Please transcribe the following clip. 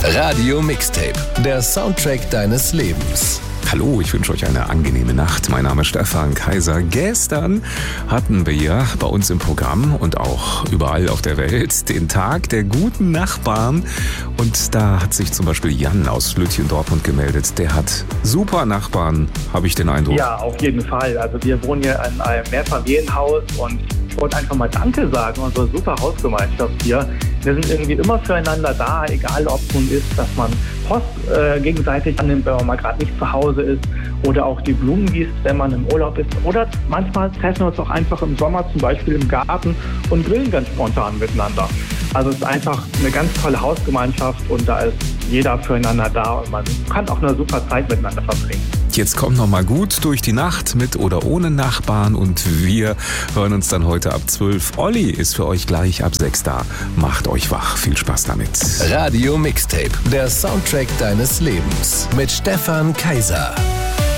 Radio Mixtape, der Soundtrack deines Lebens. Hallo, ich wünsche euch eine angenehme Nacht. Mein Name ist Stefan Kaiser. Gestern hatten wir bei uns im Programm und auch überall auf der Welt den Tag der guten Nachbarn. Und da hat sich zum Beispiel Jan aus Lütchen-Dortmund gemeldet. Der hat super Nachbarn, habe ich den Eindruck. Ja, auf jeden Fall. Also wir wohnen hier in einem Mehrfamilienhaus und ich wollte einfach mal Danke sagen, unsere super Hausgemeinschaft hier. Wir sind irgendwie immer füreinander da, egal ob es nun ist, dass man Post gegenseitig annimmt, wenn man mal gerade nicht zu Hause ist, oder auch die Blumen gießt, wenn man im Urlaub ist. Oder manchmal treffen wir uns auch einfach im Sommer, zum Beispiel im Garten, und grillen ganz spontan miteinander. Also es ist einfach eine ganz tolle Hausgemeinschaft und da ist jeder füreinander da und man kann auch eine super Zeit miteinander verbringen. Jetzt kommt noch mal gut durch die Nacht mit oder ohne Nachbarn und wir hören uns dann heute ab 12. Olli ist für euch gleich ab 6 da. Macht euch wach. Viel Spaß damit. Radio Mixtape, der Soundtrack deines Lebens mit Stefan Kaiser.